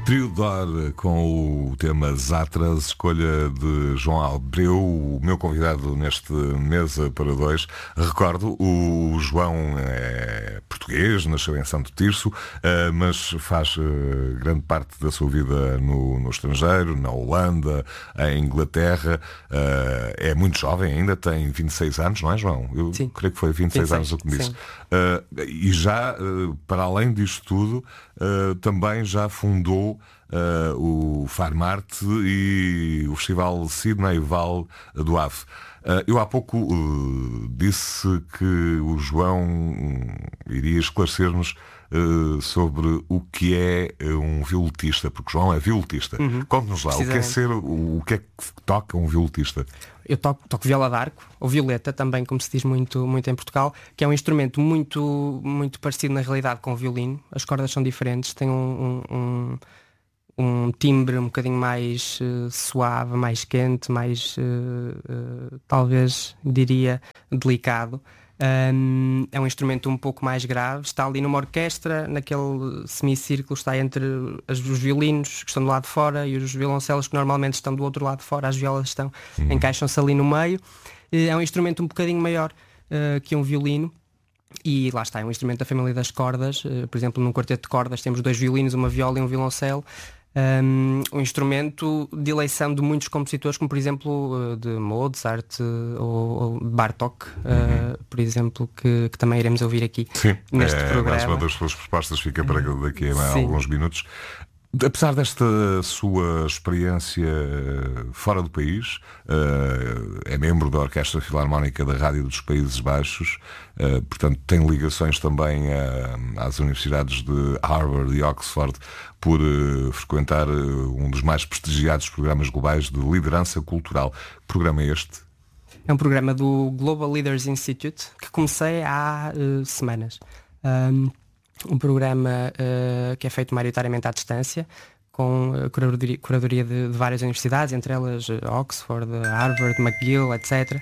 Trio Dor com o tema Zatras, escolha de João Abreu, o meu convidado neste Mesa para Dois. Recordo, o João é português, nasceu em Santo Tirso, mas faz grande parte da sua vida no estrangeiro, na Holanda, em Inglaterra. É muito jovem ainda, tem 26 anos, não é, João? Eu Sim. creio que foi 26 anos o que me disse. E já, para além disto tudo, também já fundou o Farmarte e o Festival Sidney Val do Ave. Eu há pouco disse que o João iria esclarecer-nos sobre o que é um violetista, porque o João é violetista. Conte-nos lá, o que é que toca um violetista? Eu toco viola d'arco, ou violeta também, como se diz muito em Portugal, que é um instrumento muito parecido na realidade com o violino. As cordas são diferentes, tem um timbre um bocadinho mais suave, mais quente, mais talvez diria delicado. É um instrumento um pouco mais grave, está ali numa orquestra, naquele semicírculo, está entre os violinos que estão do lado de fora e os violoncelos que normalmente estão do outro lado de fora, as violas encaixam-se ali no meio. É um instrumento um bocadinho maior que um violino. E lá está, é um instrumento da família das cordas. Por exemplo, num quarteto de cordas temos 2 violinos, uma viola e um violoncelo. Um instrumento de eleição de muitos compositores, como por exemplo de Mozart ou Bartók, por exemplo, que também iremos ouvir aqui. Sim, neste programa. Mais uma das suas propostas, fica para daqui a alguns minutos. Apesar desta sua experiência fora do país, é membro da Orquestra Filarmónica da Rádio dos Países Baixos, portanto tem ligações também às universidades de Harvard e Oxford por frequentar um dos mais prestigiados programas globais de liderança cultural. Que programa é este? É um programa do Global Leaders Institute que comecei há semanas. Um programa que é feito maioritariamente à distância, com curadoria de várias universidades, entre elas Oxford, Harvard, McGill, etc.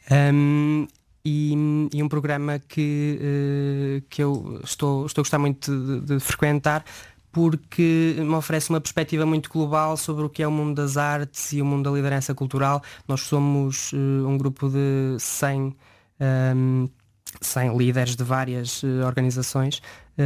E um programa que eu estou a gostar muito de frequentar, porque me oferece uma perspectiva muito global sobre o que é o mundo das artes e o mundo da liderança cultural. Nós somos um grupo de 100 líderes de várias organizações,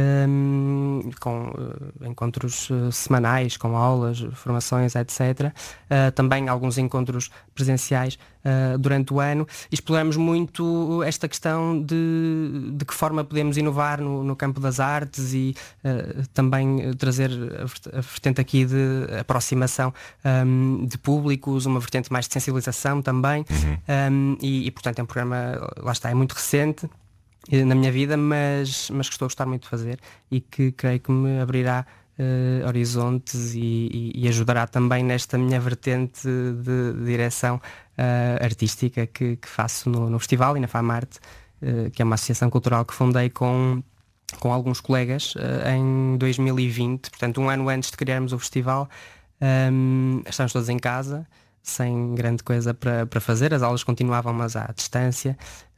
com encontros semanais, com aulas, formações, etc. Também alguns encontros presenciais durante o ano. E exploramos muito esta questão de que forma podemos inovar no campo das artes e também trazer a vertente aqui de aproximação de públicos, uma vertente mais de sensibilização também. E portanto é um programa, lá está, é muito recente na minha vida, mas que estou a gostar muito de fazer e que creio que me abrirá horizontes e ajudará também nesta minha vertente de direção artística que faço no festival e na FAMARTE, que é uma associação cultural que fundei com alguns colegas em 2020, portanto um ano antes de criarmos o festival. Estamos todos em casa, sem grande coisa para fazer, as aulas continuavam, mas à distância.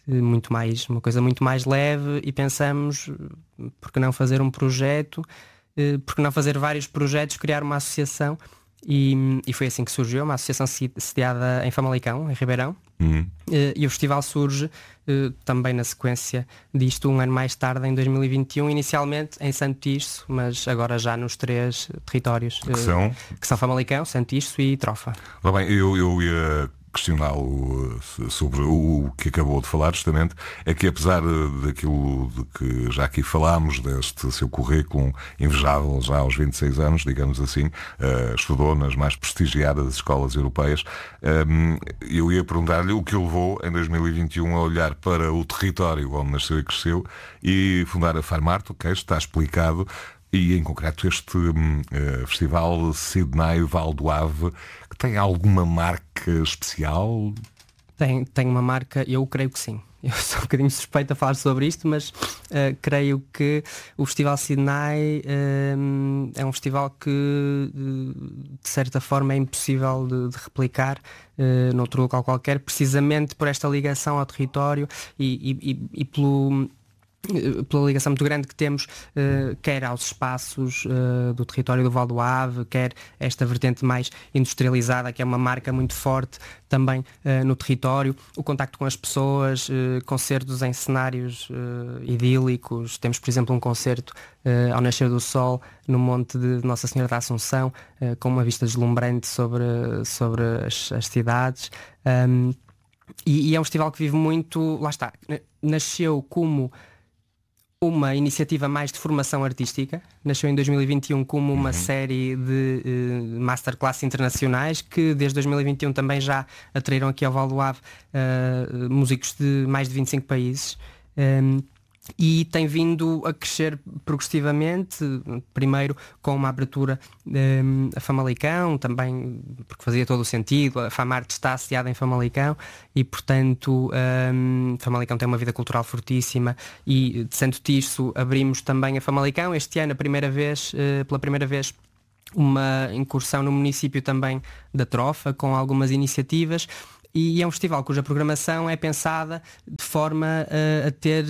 Uma coisa muito mais leve, e pensamos, por que não fazer um projeto, por que não fazer vários projetos, criar uma associação, e foi assim que surgiu, uma associação sediada em Famalicão, em Ribeirão. E o festival surge também na sequência disto, um ano mais tarde, em 2021, inicialmente em Santo Tirso, mas agora já nos 3 territórios que são Famalicão, Santo Tirso e Trofa. Bem, eu ia questioná-lo sobre o que acabou de falar, justamente, é que apesar daquilo de que já aqui falámos, deste seu currículo invejável já aos 26 anos, digamos assim, estudou nas mais prestigiadas escolas europeias, eu ia perguntar-lhe o que o levou em 2021 a olhar para o território onde nasceu e cresceu e fundar a Farmarte, ok, está explicado. E em concreto este festival Sidney Val do Ave, que tem alguma marca especial? Tem uma marca, eu creio que sim. Eu sou um bocadinho suspeito a falar sobre isto, mas creio que o Festival Sidney é um festival que de certa forma é impossível de replicar noutro local qualquer, precisamente por esta ligação ao território e pela ligação muito grande que temos, quer aos espaços do território do Val do Ave, quer esta vertente mais industrializada, que é uma marca muito forte também no território, o contacto com as pessoas, concertos em cenários idílicos. Temos, por exemplo, um concerto ao nascer do sol no Monte de Nossa Senhora da Assunção, com uma vista deslumbrante sobre as cidades. E é um festival que vive muito, lá está, nasceu como uma iniciativa mais de formação artística, nasceu em 2021 como uma série de masterclass internacionais que desde 2021 também já atraíram aqui ao Val do Ave músicos de mais de 25 países. E tem vindo a crescer progressivamente, primeiro com uma abertura a Famalicão, também porque fazia todo o sentido. A Famarte está assediada em Famalicão e, portanto, Famalicão tem uma vida cultural fortíssima, e de Santo Tirso abrimos também a Famalicão. Este ano, pela primeira vez, uma incursão no município também da Trofa, com algumas iniciativas. E é um festival cuja programação é pensada de forma a ter,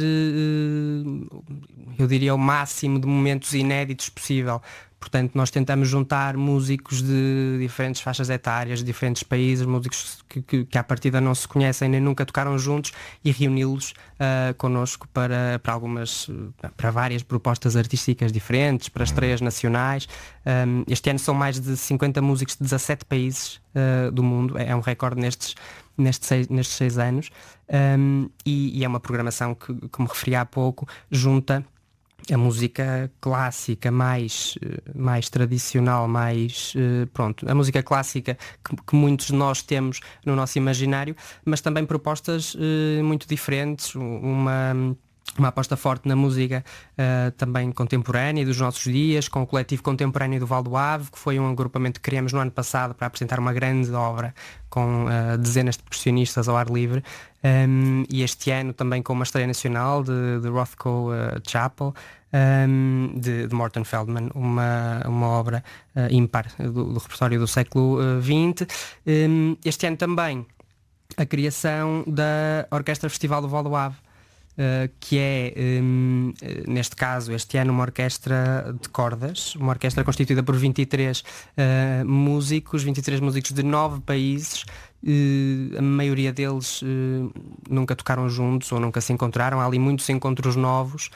eu diria, o máximo de momentos inéditos possível. Portanto, nós tentamos juntar músicos de diferentes faixas etárias, de diferentes países, músicos que à partida não se conhecem nem nunca tocaram juntos, e reuni-los connosco para várias propostas artísticas diferentes, para estreias nacionais. Este ano são mais de 50 músicos de 17 países do mundo. É um recorde nestes 6 anos. E é uma programação que, como referi há pouco, junta a música clássica mais tradicional, a música clássica que muitos de nós temos no nosso imaginário, mas também propostas muito diferentes, uma aposta forte na música também contemporânea dos nossos dias, com o Coletivo Contemporâneo do Val do Ave, que foi um agrupamento que criamos no ano passado para apresentar uma grande obra com dezenas de percussionistas ao ar livre. E este ano também com uma estreia nacional de Rothko Chapel, de Morton Feldman, uma obra ímpar do repertório do século XX. Este ano também a criação da Orquestra Festival do Val do Ave, que é, neste caso, este ano, uma orquestra de cordas, uma orquestra constituída por 23 músicos de 9 países. A maioria deles nunca tocaram juntos ou nunca se encontraram. Há ali muitos encontros novos,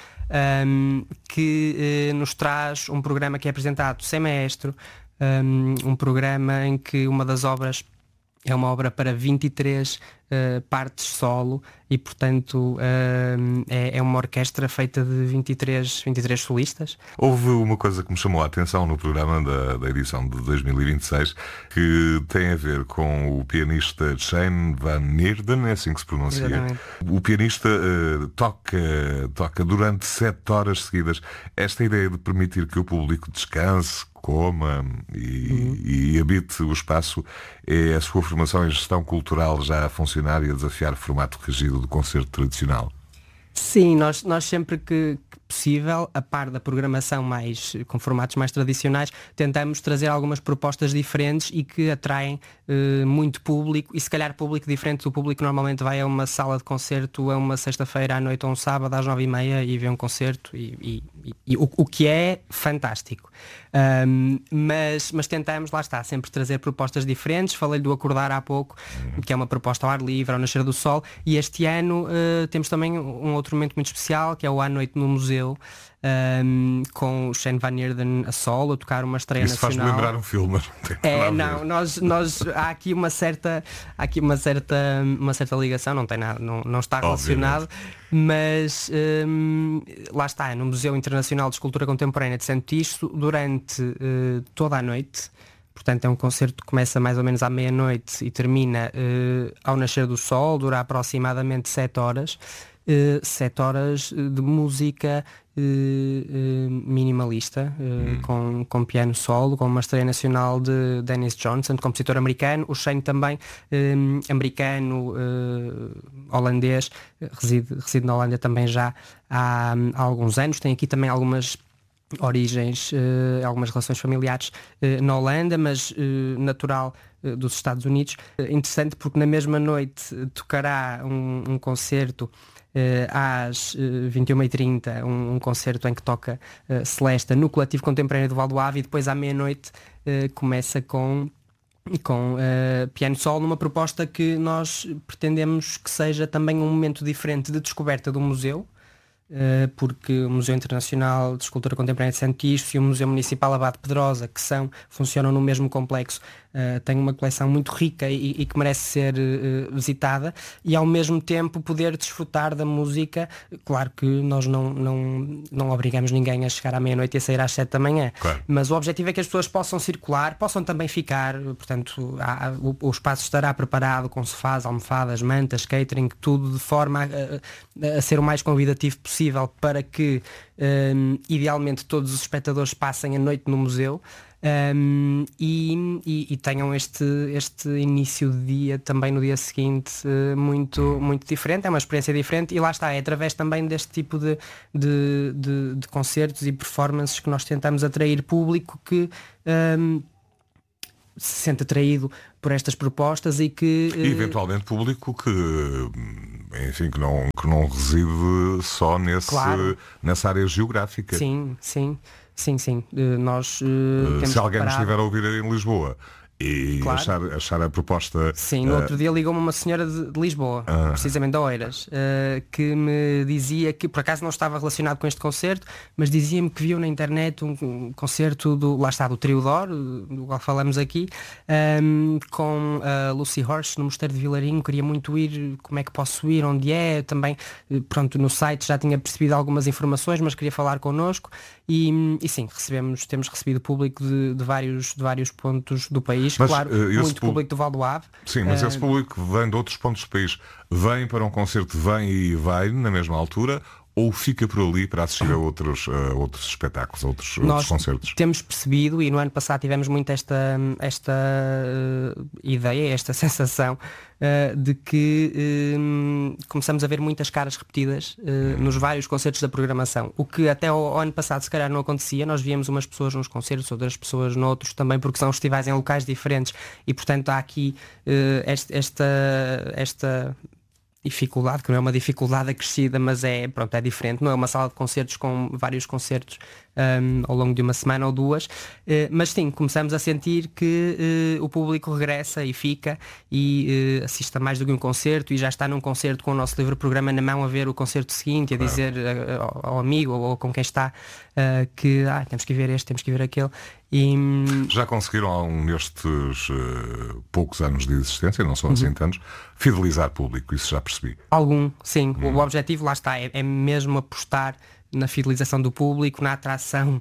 que nos traz um programa que é apresentado sem maestro, um programa em que uma das obras é uma obra para 23 partes solo, e portanto é uma orquestra feita de 23 solistas. Houve uma coisa que me chamou a atenção no programa da edição de 2026, que tem a ver com o pianista Shane Van Neerden, é assim que se pronuncia. Exatamente. O pianista toca durante 7 horas seguidas. Esta ideia de permitir que o público descanse, coma e habite o espaço, é a sua formação em gestão cultural já a funcionar e a desafiar o formato rígido do concerto tradicional? Sim, nós sempre que possível, a par da programação com formatos mais tradicionais, tentamos trazer algumas propostas diferentes e que atraem muito público, e se calhar público diferente do público que normalmente vai a uma sala de concerto a uma sexta-feira à noite ou um sábado às 9h30 e vê um concerto, o que é fantástico. Mas tentamos, lá está, sempre trazer propostas diferentes. Falei do Acordar há pouco, que é uma proposta ao ar livre, ao nascer do sol, e este ano temos também um outro momento muito especial, que é o À Noite no Museu, com o Shane Van Neerden a solo, a tocar uma estreia nacional. Isso faz-me lembrar um filme. Nós há aqui uma certa ligação, não tem nada, não está relacionado. Obviamente. Mas lá está, no Museu Internacional de Escultura Contemporânea de Santo Tirso, durante toda a noite. Portanto, é um concerto que começa mais ou menos à meia-noite e termina ao nascer do sol, dura aproximadamente 7 horas. 7 horas de música minimalista, com piano solo, com uma estreia nacional de Dennis Johnson, compositor americano. O Shane também, americano, holandês, reside na Holanda também já há alguns anos. Tem aqui também algumas origens, algumas relações familiares na Holanda, mas natural dos Estados Unidos. Interessante porque na mesma noite tocará um concerto às 21h30, um concerto em que toca Celesta no Coletivo Contemporâneo do Val do Ave, e depois à meia-noite começa com piano solo, numa proposta que nós pretendemos que seja também um momento diferente de descoberta do museu, porque o Museu Internacional de Escultura Contemporânea de Santo Tirso e o Museu Municipal Abade de Pedrosa, que funcionam no mesmo complexo, têm uma coleção muito rica e que merece ser visitada, e ao mesmo tempo poder desfrutar da música. Claro que nós não obrigamos ninguém a chegar à meia-noite e a sair às 7 da manhã, claro. Mas o objetivo é que as pessoas possam circular, possam também ficar, portanto o espaço estará preparado com sofás, almofadas, mantas, catering, tudo de forma a ser o mais convidativo possível, para que idealmente todos os espectadores passem a noite no museu e tenham este início de dia também no dia seguinte muito, muito diferente. É uma experiência diferente, e lá está, é através também deste tipo de concertos e performances que nós tentamos atrair público que se sente atraído por estas propostas e que... E eventualmente público que, enfim, que não reside só claro, nessa área geográfica. Sim. Nós temos se alguém nos preparado... estiver a ouvir em Lisboa e claro, achar a proposta... Sim, no outro dia ligou-me uma senhora de Lisboa, precisamente de Oeiras, que me dizia que, por acaso não estava relacionado com este concerto, mas dizia-me que viu na internet um concerto do Trio Dor, do qual falamos aqui, com a Lucy Horst no Mosteiro de Vilarinho. Queria muito ir, como é que posso ir, onde é? Também, pronto, no site já tinha percebido algumas informações, mas queria falar connosco, e sim, temos recebido público de vários pontos do país. Mas, claro, muito público do Val do Ave. Sim, mas esse público vem de outros pontos do país. Vem para um concerto, vem e vai na mesma altura, ou fica por ali para assistir a outros espetáculos, outros concertos? Temos percebido, e no ano passado tivemos muito esta ideia, esta sensação de que começamos a ver muitas caras repetidas nos vários concertos da programação, o que até ao ano passado se calhar não acontecia. Nós víamos umas pessoas nos concertos, outras pessoas noutros, também porque são festivais em locais diferentes, e portanto há aqui esta dificuldade, que não é uma dificuldade acrescida, mas é diferente. Não é uma sala de concertos com vários concertos ao longo de uma semana ou duas, mas sim, começamos a sentir que o público regressa e fica e assiste a mais do que um concerto, e já está num concerto com o nosso livre programa na mão a ver o concerto seguinte, a dizer ao amigo ou com quem está que temos que ver este, temos que ver aquele. E... Já conseguiram, nestes poucos anos de existência, não são assim tantos, fidelizar público? Isso já percebi. Sim. O objetivo, lá está, é mesmo apostar na fidelização do público, na atração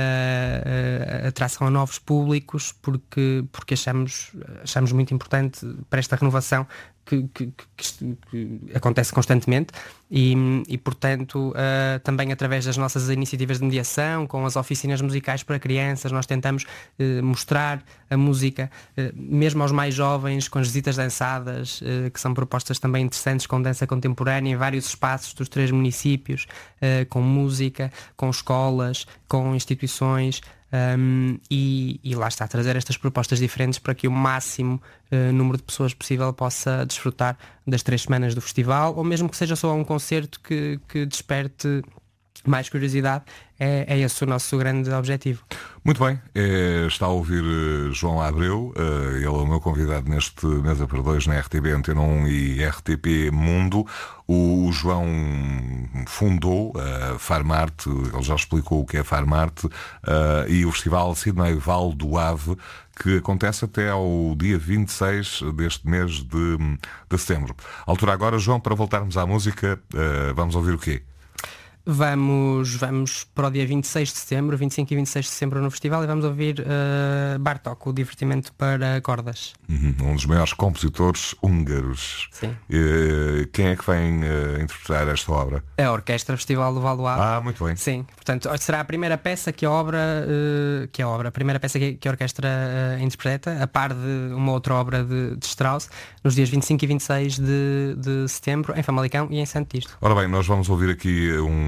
a novos públicos, porque achamos muito importante para esta renovação que acontece constantemente, e portanto também através das nossas iniciativas de mediação, com as oficinas musicais para crianças, nós tentamos mostrar a música mesmo aos mais jovens, com as visitas dançadas, que são propostas também interessantes, com dança contemporânea em vários espaços dos 3 municípios, com música, com escolas, com instituições. E lá está, trazer estas propostas diferentes para que o máximo número de pessoas possível possa desfrutar das 3 semanas do festival, ou mesmo que seja só um concerto que desperte mais curiosidade. É esse o nosso grande objetivo. Muito bem, está a ouvir João Abreu, ele é o meu convidado neste Mesa para Dois na RTP Antena 1 e RTP Mundo. O João fundou a Farmarte, ele já explicou o que é Farmarte, e o Festival Sidney Val do Ave, que acontece até ao dia 26 deste mês de setembro. À altura agora, João, para voltarmos à música, vamos ouvir o quê? Vamos para o dia 26 de setembro, 25 e 26 de setembro no festival, e vamos ouvir Bartók, o Divertimento para Cordas. Um dos maiores compositores húngaros. Sim. Quem é que vem interpretar esta obra? A Orquestra Festival do Val do Ave. Muito bem. Sim, portanto, será a primeira peça a primeira peça que a orquestra interpreta, a par de uma outra obra de Strauss, nos dias 25 e 26 de setembro, em Famalicão e em Santo Tirso. Ora bem, nós vamos ouvir aqui um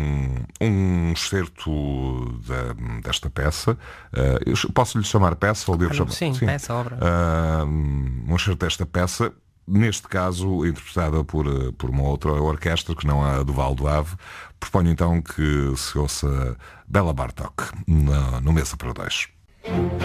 um excerto desta peça. Eu posso-lhe chamar peça ou devo chamar? Sim, peça, obra. Um excerto desta peça, neste caso interpretada por uma outra orquestra que não a do Val do Ave. Proponho então que se ouça Bela Bartók no Mesa para Dois.